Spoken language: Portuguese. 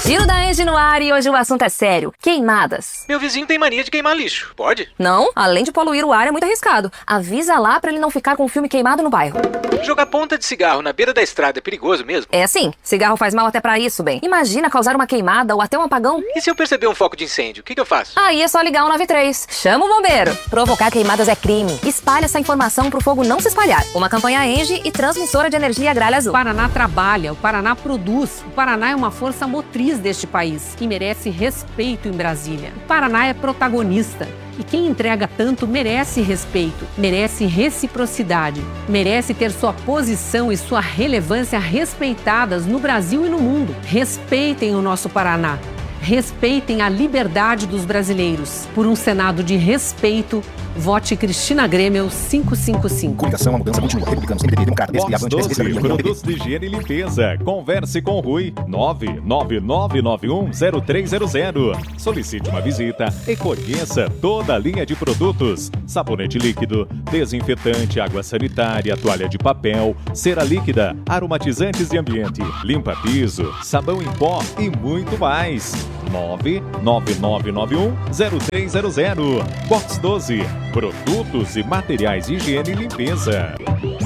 Giro da Engie no ar e hoje o assunto é sério. Queimadas. Meu vizinho tem mania de queimar lixo. Pode? Não, além de poluir o ar é muito arriscado. Avisa lá pra ele não ficar com o filme queimado no bairro. Jogar ponta de cigarro na beira da estrada é perigoso mesmo? É sim, cigarro faz mal até pra isso, bem. Imagina causar uma queimada ou até um apagão. E se eu perceber um foco de incêndio, o que eu faço? Aí é só ligar o 93. Chama o bombeiro. Provocar queimadas é crime. Espalhe essa informação pro fogo não se espalhar. Uma campanha Engie e Transmissora de Energia Gralha Azul. O Paraná trabalha, o Paraná produz. O Paraná é uma força motriz deste país, que merece respeito em Brasília. O Paraná é protagonista. E quem entrega tanto merece respeito, merece reciprocidade, merece ter sua posição e sua relevância respeitadas no Brasil e no mundo. Respeitem o nosso Paraná. Respeitem a liberdade dos brasileiros. Por um Senado de respeito, vote Cristina Grêmio 555. Coligação, a mudança continua. Republicanos, MDB, Democratas, Box 12, produtos de higiene e limpeza. Converse com o Rui. 999910300. Solicite uma visita e conheça toda a linha de produtos. Sabonete líquido, desinfetante, água sanitária, toalha de papel, cera líquida, aromatizantes de ambiente, limpa piso, sabão em pó e muito mais. 999910300. Box 12. Produtos e materiais de higiene e limpeza.